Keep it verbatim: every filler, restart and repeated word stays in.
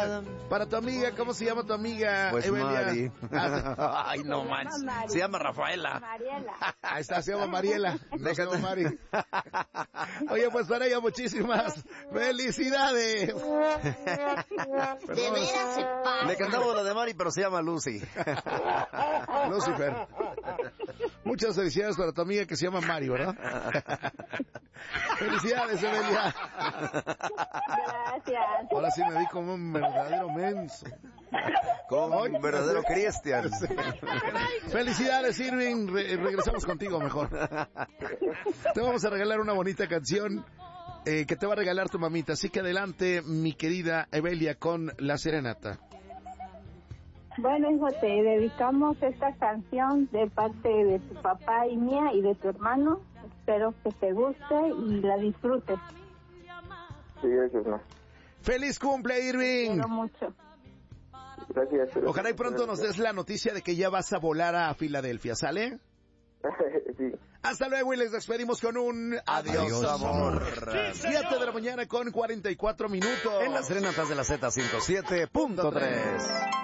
Para, para tu amiga, ¿cómo se llama tu amiga? Pues Evelia? Mari. Ah, Ay, no manches. Se llama Rafaela. Mariela. ahí está, se llama Mariela. No se llama Mari. Oye, pues para ella muchísimas felicidades. De veras se pasa. Le cantamos la de Mari, pero se llama Lucy. Lucifer. Muchas felicidades para tu amiga que se llama Mari, ¿verdad? Felicidades, Evelia. Gracias. Ahora sí me vi como un verdadero menso. Como un verdadero cristian. Felicidades, Irving. Re- regresamos contigo mejor. Te vamos a regalar una bonita canción eh, que te va a regalar tu mamita. Así que adelante, mi querida Evelia, con La Serenata. Bueno, hijo, te dedicamos esta canción de parte de tu papá y mía y de tu hermano. Espero que te guste y la disfrutes. Sí, gracias, ma. ¡Feliz cumple, Irving! Quiero mucho. Gracias. Ojalá y pronto nos des la noticia de que ya vas a volar a Filadelfia, ¿sale? Sí. Hasta luego y les despedimos con un adiós, Adiós, amor. amor. siete de la mañana con cuarenta y cuatro minutos. En las serenatas de la Z ciento siete punto tres.